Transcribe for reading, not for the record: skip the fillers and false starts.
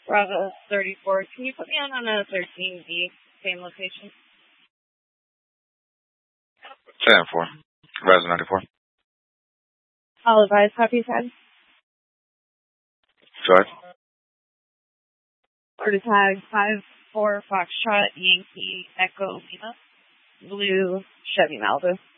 Bravo 34. Can you put me on a 13B, same location? 10-4. Verizon 94. I'll advise. Copy 10. Go ahead. Order tag 5-4 Foxtrot Yankee Echo Lima. Blue Chevy Malibu.